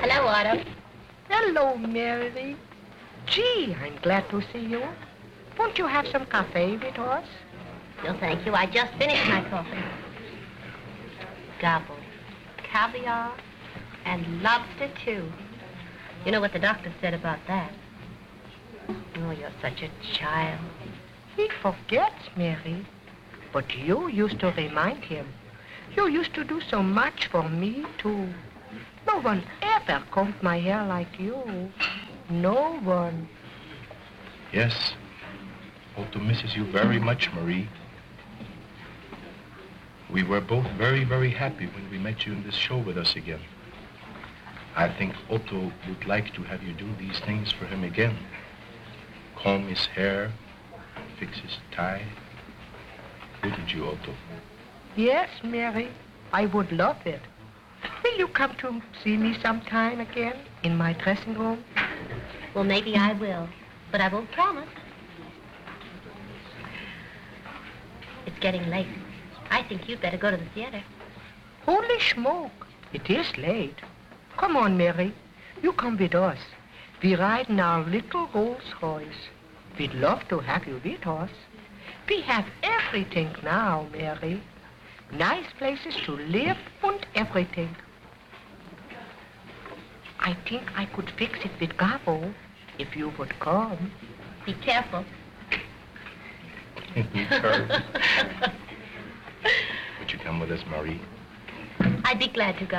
Hello, Otto. Hello, Mary. Gee, I'm glad to see you. Won't you have some cafe with us? No, thank you. I just finished my coffee. Gobble. Caviar and lobster, too. You know what the doctor said about that? Oh, you're such a child. He forgets, Mary. But you used to remind him. You used to do so much for me, too. No one ever combed my hair like you. No one. Yes. Otto misses you very much, Marie. We were both very, very happy when we met you in this show with us again. I think Otto would like to have you do these things for him again. Comb his hair, fix his tie. Wouldn't you, Otto? Yes, Mary, I would love it. Will you come to see me sometime again in my dressing room? Well, maybe I will, but I won't promise. It's getting late. I think you'd better go to the theater. Holy smoke, it is late. Come on, Mary, you come with us. We ride in our little Rolls Royce. We'd love to have you with us. We have everything now, Mary. Nice places to live and everything. I think I could fix it with Gabo if you would come. Be careful. Would you come with us, Marie? I'd be glad to go.